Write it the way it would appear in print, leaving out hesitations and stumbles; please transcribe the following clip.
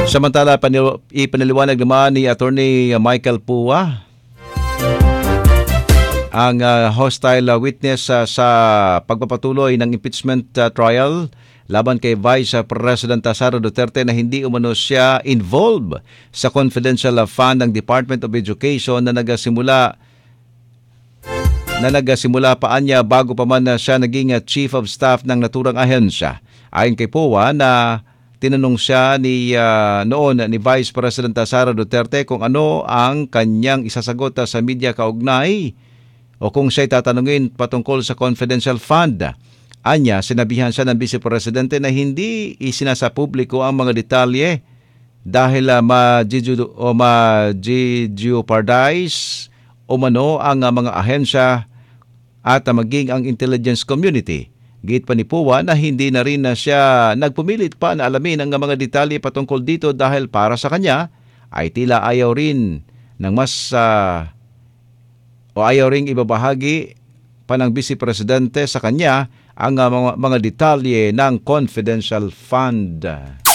Samantala, ipanaliwanag naman ni Attorney Michael Pua ang hostile witness sa pagpapatuloy ng impeachment trial laban kay Vice President Sara Duterte na hindi umano siya involved sa confidential fund ng Department of Education na nagasimula pa anya bago pa man siya naging Chief of Staff ng naturang ahensya. Ayon kay Pua na tinanong siya noon ni Vice President Sara Duterte kung ano ang kanyang isasagot sa media kaugnay o kung siya'y tatanungin patungkol sa confidential fund. Anya, sinabihan siya ng Vice Presidente na hindi isinasapubliko ang mga detalye dahil ma-jeopardize umano ang mga ahensya at maging ang intelligence community. Git pa ni Pua na hindi na rin siya nagpumilit pa na alamin ang mga detalye patungkol dito dahil para sa kanya ay tila ayaw rin ng ayaw ring ibabahagi pa ng Vice Presidente sa kanya ang mga detalye ng confidential fund.